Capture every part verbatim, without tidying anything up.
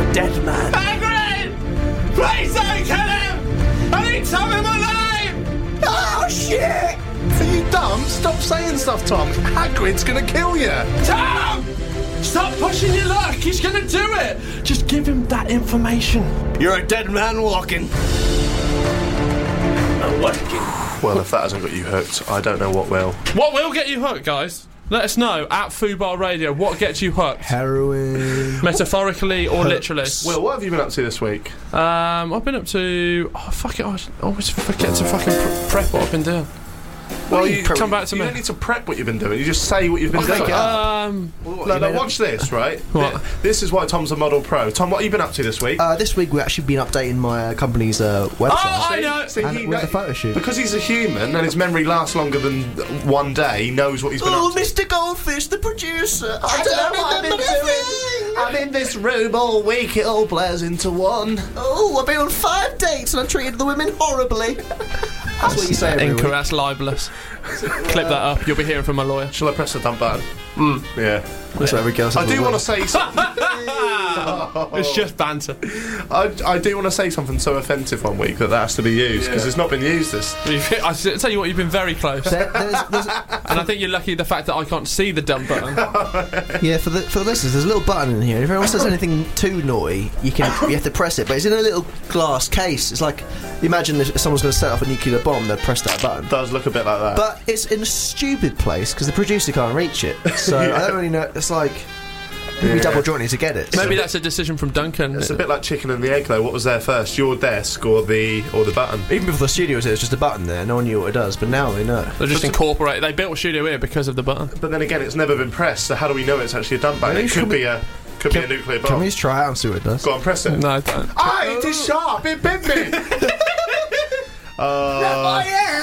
a dead man. Hagrid! Please don't kill him! I need Tom in my life! Oh, shit! Are you dumb? Stop saying stuff, Tom. Hagrid's gonna kill you. Tom! Stop pushing your luck! He's gonna do it! Just give him that information. You're a dead man walking. A working. Well, if that hasn't got you hooked, I don't know what will. What will get you hooked, guys? Let us know at Fubar Radio what gets you hooked. Heroin. Metaphorically or literally. Will, what have you been up to this week? Um, I've been up to. Oh, fuck it. I always forget to fucking pre- prep what I've been doing. Well, you come back to you me. You don't need to prep what you've been doing. You just say what you've been doing. Um, no, no, watch this, right? What? This is why Tom's a model pro. Tom, what have you been up to this week? Uh, this week we've actually been updating my uh, company's uh, website. Oh, I know. See, and he with kno- the photo shoot. Because he's a human and his memory lasts longer than one day, he knows what he's been Oh, up to. Mister Goldfish, the producer. I, don't know what I've been doing. I'm in this room all week, it all blurs into one. Oh, I've been on five dates and I've treated the women horribly. That's what you say every Incorrect. week. That's libelous. Clip that up. You'll be hearing from my lawyer. Shall I press the dump button? Mm. Yeah. That's what every girl says. I do want to say something. It's just banter. I, I do want to say something so offensive one week that that has to be used, because Yeah. it's not been used this. I tell you what, you've been very close. There- there's- there's- And I think you're lucky the fact that I can't see the dump button. Yeah, for the for the listeners, there's a little button in here. If anyone says anything too naughty, you can you have to press it. But it's in a little glass case. It's like, imagine if someone's going to set off a nuclear bomb, they'd press that button. It does look a bit like that. But it's in a stupid place because the producer can't reach it. So Yeah. I don't really know. It's like maybe Yeah. double jointed to get it. Maybe that's a decision from Duncan. It's a bit like chicken and the egg, though. What was there first, your desk or the or the button? Even before the studio was here, it's just a button there. No one knew what it does, but now they know. They just incorporate. They built a studio here because of the button. But then again, it's never been pressed. So how do we know it's actually a dump button? Maybe It could can be we- a could can- be a nuclear bomb. Can we just try it out and see what it does? Go on, press it. No, don't. Ah, it is sharp. It bit me. Uh,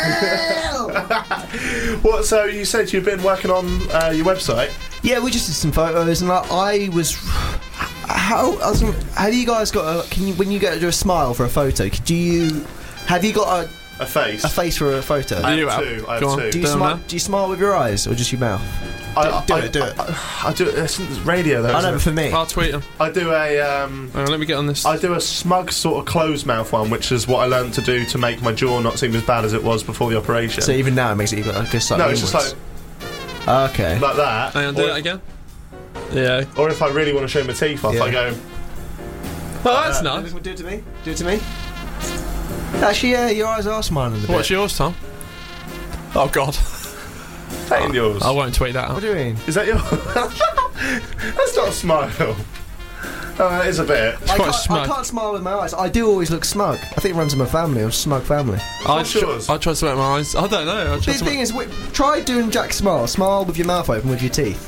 what? So you said you've been working on uh, your website? Yeah, we just did some photos, and like, I was. How? I was, have you guys got a? Can you, when you get to do a smile for a photo, could you? Have you got a A face. a face for a photo? I You have have. two. I Go have on. two. do you Don't smile? know. Do you smile with your eyes or just your mouth? I, do I, it, do I, it. I, I do it. It's radio though. I isn't know, it? but for me, I'll tweet them. I do a um. Hang on, let me get on this. I do a smug sort of closed mouth one, which is what I learned to do to make my jaw not seem as bad as it was before the operation. so even now it makes it even like a slightly no, it's just like like okay. like that. Hang on, do or, that again. Yeah. or if I really want to show my teeth off, Yeah. I go. Oh, that's Uh, nice. Do it to me. Do it to me. Actually, yeah, your eyes are smiling a bit. What's yours, Tom? Oh God. That ain't yours. I won't tweet that What out. are you doing? Is that yours? That's not a smile. Oh, it is a bit. I quite can't, smug. I can't smile with my eyes. I do always look smug. I think it runs in my family. I'm a smug family. I What's tr- yours? I tried to make my eyes. I don't know. I The tried to thing is, w- try doing Jack Smile. Smile with your mouth open with your teeth.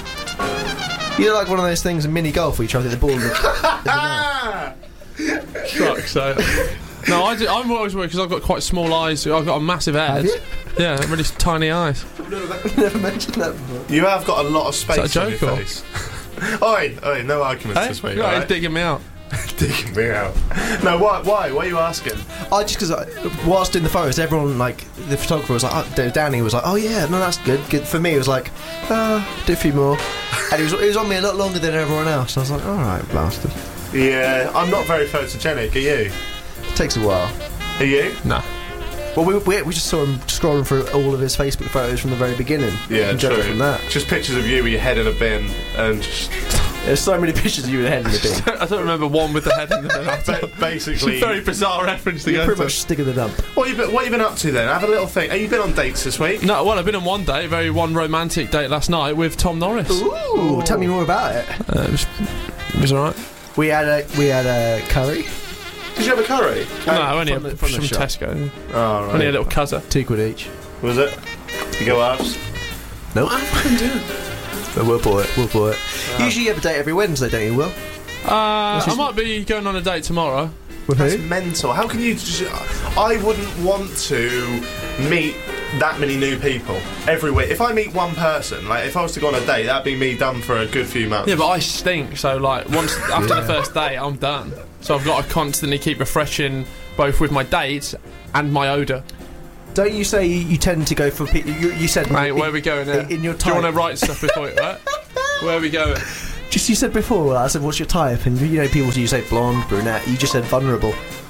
You look like one of those things in mini golf where you try to hit the ball in the, in the mouth. Ah! struck. So. No, I do, I'm always worried because I've got quite small eyes. I've got a massive head. Have you? Yeah, really tiny eyes. I've never mentioned that before. You have got a lot of space Is that a on your joke, or- face. Oi, oi, no arguments Hey, this week. right, alright? he's digging me out. Digging me out. No, why? Why? Why are you asking? I just because whilst doing the photos, everyone like the photographer was like, oh, Danny was like, oh yeah, no, that's good. Good for me. It was like, uh, do a few more, and it was it was on me a lot longer than everyone else. I was like, all right, bastard. Yeah, I'm not very photogenic. Are you? It takes a while. Are you? Nah. Well, we, we, we just saw him scrolling through all of his Facebook photos from the very beginning. Yeah, and judging true. from that. Just pictures of you with your head in a bin and just There's so many pictures of you with a head in the bin. I don't remember one with the head in the bin. ba- basically. It's a very bizarre reference to You're go pretty to. much stick in the dump. What have you been, what have you been up to then? Have a little thing. Have you been on dates this week? No, well, I've been on one date, very one romantic date last night with Tom Norris. Ooh, tell me more about it. Uh, it was, it was alright. We had a we had a curry, Did you have a curry? No, only from a, the- from from, the shop. Tesco. Oh, right. Only a little cuzzer. two quid each. Was it? You go halves? Nope. But we'll buy it. We'll buy it. Usually you have a date every Wednesday, don't you, Will? Uh, This I is- might be going on a date tomorrow. With That's who? mental. How can you just... I wouldn't want to meet that many new people every week. If I meet one person, like if I was to go on a date, that'd be me done for a good few months. Yeah, but I stink, so like once after the first date, I'm done. So I've got to constantly keep refreshing both with my dates and my odour. Don't you say you, you tend to go for people? You, you said Mate, in, where are we going there? in your Do you want to type- write stuff before it, right? Where are we going? Do Just you said before, like, I said, what's your type? And you know, people you say blonde, brunette. You just said vulnerable.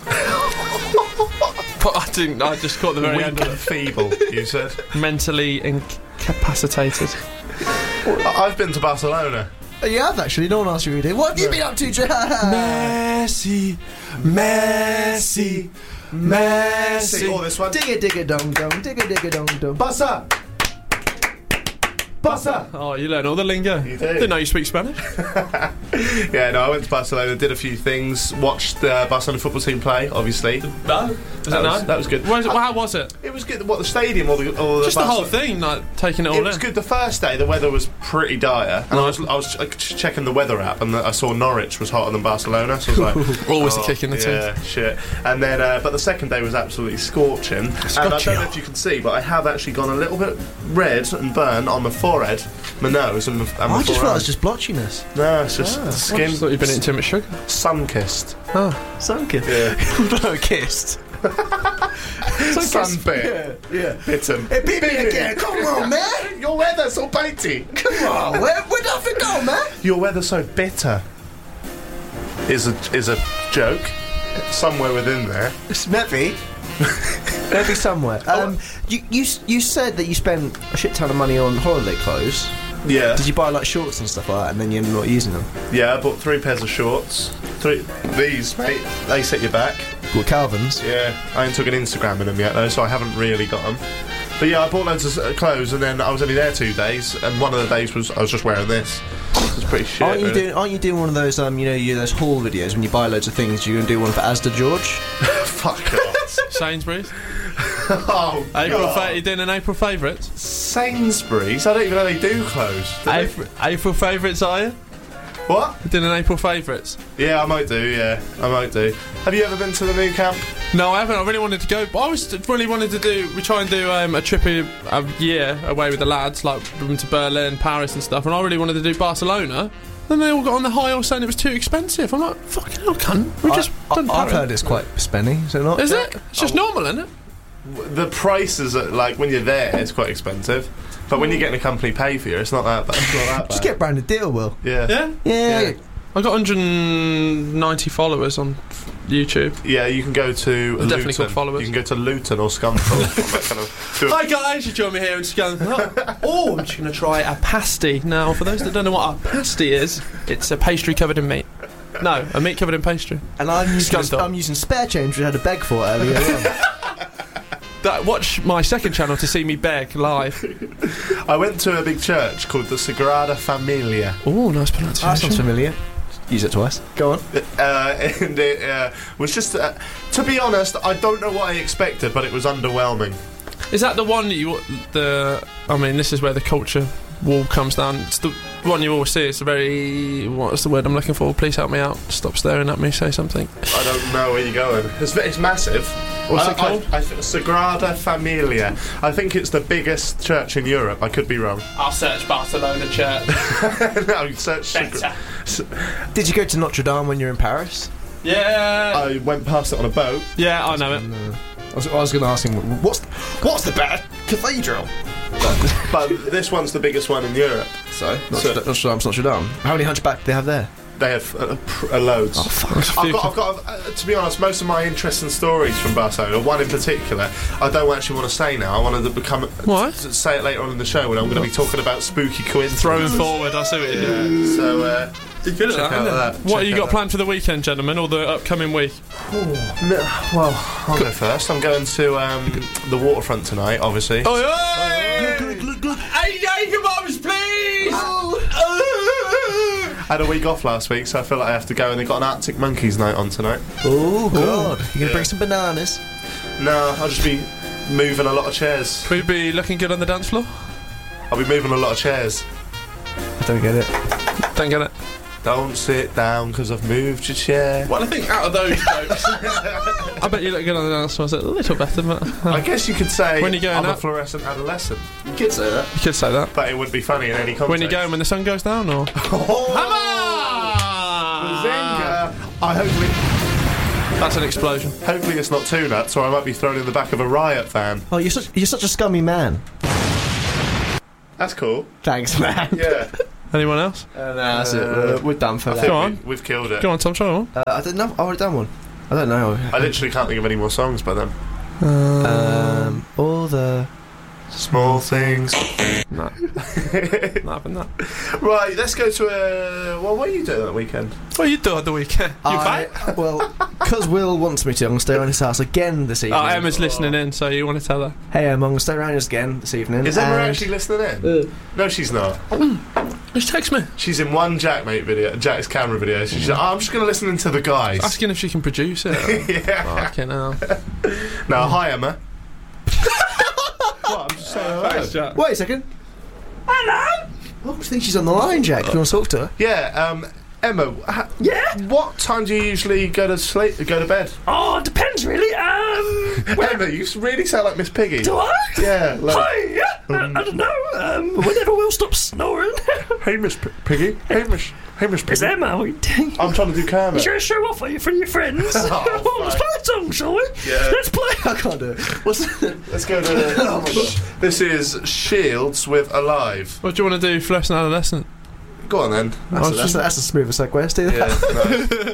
But I didn't. I just caught the very Weak end of and feeble, you said. mentally incapacitated. I've been to Barcelona. Oh, you have actually. No one asked you who you did. What have you been up to, Jack? Messi, Messi, Messi. Oh, this one. Digga digga dong dong, digga digga dong dong. Barca. Barca. Oh, you learn all the lingo. You do. Didn't know you speak Spanish. Yeah, no, I went to Barcelona, did a few things, watched the uh, Barcelona football team play, obviously. No, is That it was, no? that was good. What is it, how was it? It was good. What, the stadium or the, or Just the Barca- whole thing, like taking it all It in. was good. The first day, the weather was pretty dire, and I was I was ch- ch- checking the weather app, and I saw Norwich was hotter than Barcelona. So I was like, Always oh, the kick in the teeth. yeah, shit. And then, uh, but the second day was absolutely scorching. And I don't know if you can see, but I have actually gone a little bit red and burnt on my forehead, my nose, and my, and my I just thought it forearm. was just blotchiness. No, it's just the I skin. just thought you'd been eating too much sugar. Sun-kissed. Sunken. Yeah. No, kissed. Sunbit. Yeah, yeah. Bitten. It beat me again. Come on, man. Your weather's so bitey. Come on. Where where nothing go, man? Your weather's so bitter. Is a is a joke. Somewhere within there. It's maybe. Maybe somewhere. Um, you, you you said that you spent a shit ton of money on holiday clothes. Yeah. Did you buy like shorts and stuff like that, and then you're not using them? Yeah, I bought three pairs of shorts. Three these, mate. They set you back. Well, Calvin's. Yeah. I ain't took an Instagram in them yet though, so I haven't really got them. But yeah, I bought loads of uh, clothes, and then I was only there two days, and one of the days was I was just wearing this. It was pretty shit. Aren't you really. doing? Aren't you doing one of those? Um, you know, you those haul videos when you buy loads of things. You're gonna do one for Asda George. Fuck off. Sainsbury's. Oh, April. God. Fa- you doing an April favourites? Sainsbury's? I don't even know they do clothes. Do they? April, April favourites, are you? What? You doing an April favourites? Yeah, I might do, yeah. I might do. Have you ever been to the new camp? No, I haven't. I really wanted to go. But I was really wanted to do. We try and do um, a trip a, a year away with the lads, like we went to Berlin, Paris, and stuff. And I really wanted to do Barcelona. Then they all got on the high all saying it was too expensive. I'm like, fucking hell, cunt. We just I, done I, I've Paris. heard it's quite spenny. Is it not? Is Jack? it? It's just normal, isn't it? The prices, are, like, when you're there, it's quite expensive. But when you're getting a company pay for you, it's not that bad. It's not that bad. Just get Brandon deal, Will. Yeah. Yeah. Yeah. Yeah. I got one hundred ninety followers on YouTube. Yeah, you can go to Definitely Luton. called followers. You can go to Luton or Scunthorpe. That kind of- do a- Hi guys, you join me here in Scunthorpe. Oh, I'm just going to try a pasty. Now, for those that don't know what a pasty is, it's a pastry covered in meat. No, a meat covered in pastry. And I'm using, Scunthorpe. I'm using spare change, which I had to beg for earlier on. That, watch my second channel to see me beg live. I went to a big church called the Sagrada Familia. Oh, nice That sounds pronunciation. familiar. Use it twice. Go on. Uh, and it uh, was just, uh, to be honest, I don't know what I expected, but it was underwhelming. Is that the one that you the? I mean, this is where the culture wall comes down. It's the one you always see. It's a very what's the word I'm looking for? Please help me out. Stop staring at me. Say something. I don't know where you're going. It's, it's massive. What's I, it called? I, I, Sagrada Familia. I think it's the biggest church in Europe. I could be wrong. I'll search Barcelona church. No, search. Did you go to Notre Dame when you were in Paris? Yeah. I went past it on a boat. yeah, I know it. I was, I was going to ask him, what's what's the better cathedral? But this one's the biggest one in Europe. So, So- Notre, Notre Dame's Notre Dame. How many hunchback do they have there? They have uh, pr- uh, loads. Oh, fuck. I've got, I've got uh, to be honest, most of my interesting stories from Barcelona, one in particular, I don't actually want to say now. I wanted to become What? to say it later on in the show when I'm going to be talking about spooky coincidences. Throwing forward. I see what you do. Yeah. So, uh, You're good check out that. What Check have you out got that. planned for the weekend, gentlemen, or the upcoming week? No, well, I'll go first. I'm going to um, the waterfront tonight, obviously. Oh, yeah! Hey, Jacobs, please! I had a week off last week, so I feel like I have to go, and they've got an Arctic Monkeys night on tonight. Oh, God. You're going to Yeah. bring some bananas? No, I'll just be moving a lot of chairs. Will you be looking good on the dance floor? I'll be moving a lot of chairs. I don't get it. Don't get it. Don't sit down because I've moved your chair. Well, I think out of those jokes, I bet you look good on the dance floor. So a little better, but I guess you could say When you going I'm a up? fluorescent adolescent, You could say that. you could say that. but it would be funny in any context. When you going, when the sun goes down, or? Oh, Hammer! Zenga! I hopefully, That's an explosion. hopefully it's not two nuts, or I might be thrown in the back of a riot van. Oh, you're such, you're such a scummy man. That's cool. Thanks, man. Yeah. Anyone else? Uh, no, that's Uh, it. We're, we're done for I that. think Go we, on. we've killed it. Go on, Tom, try one. Uh, I don't know. I've already done one. I don't know. I literally can't think of any more songs by them. Um, all the Small things. No. Nothing that. Right, let's go to a. Well, what are you doing that weekend? What are you doing at the weekend? You I, back? well, because Will wants me to, I'm going to stay around his house again this evening. Oh, Emma's listening in, so you want to tell her? Hey, Emma, I'm going to stay around yours again this evening. Is Emma and- actually listening in? Uh, No, she's not. Just text me. She's in one Jack Mate video, Jack's camera video. So she's like, oh, I'm just going to listen into the guys. Asking if she can produce it. Yeah. Fucking hell. No, hi Emma. What? I'm just saying hello. Thanks, Jack. Wait a second. Hello? Oh, I think she's on the line, Jack. Do you want to talk to her? Yeah, um, Emma. Ha- Yeah? What time do you usually go to sleep? Go to bed? Oh, it depends really. Um, Emma, you really sound like Miss Piggy. do I? Yeah. Like, Hi. Uh, I don't know. Um, whenever Will stops snoring. hey, Miss P- Piggy. Hey, Miss. Hey, Miss Piggy. It's Emma. What are you doing? I'm trying to do Kermit. You going to show off for you for your friends? Oh, oh, let's play a song, shall we? Yeah. Let's play. I can't do it. What's Let's go to. Oh my gosh. This is Shields with Alive. What do you want to do, Fluorescent Adolescent? Go on then. That's, Oh, a, that's, she- a, that's a smoother segue. Let's do that. Yeah. No.